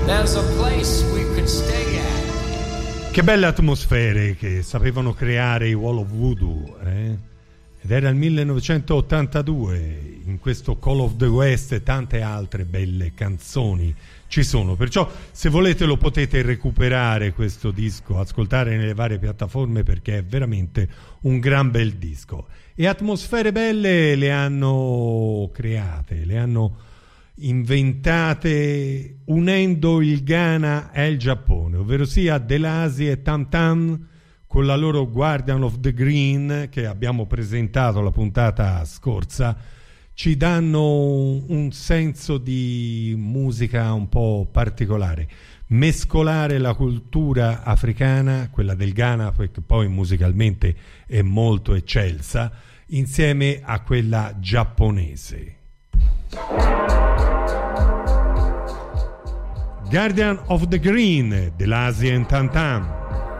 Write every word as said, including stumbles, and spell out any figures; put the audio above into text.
there's a place we could stay at. Che belle atmosfere che sapevano creare i Wall of Voodoo, eh? Ed era il millenovecentottantadue, in questo Call of the West e tante altre belle canzoni ci sono, perciò se volete lo potete recuperare questo disco, ascoltare nelle varie piattaforme, perché è veramente un gran bel disco. E atmosfere belle le hanno create, le hanno inventate unendo il Ghana e il Giappone, ovvero sia Delasi e Tam Tam con la loro Guardian of the Green, che abbiamo presentato la puntata scorsa. Ci danno un senso di musica un po' particolare, mescolare la cultura africana, quella del Ghana, che poi musicalmente è molto eccelsa, insieme a quella giapponese. Guardian of the Green dell'Asian Tam Tam.